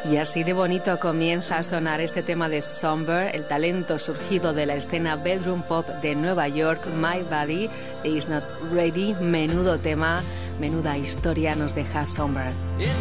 Y así de bonito comienza a sonar este tema de Somber, el talento surgido de la escena bedroom pop de Nueva York, My Body Is Not Ready. Menudo tema, menuda historia nos deja Somber.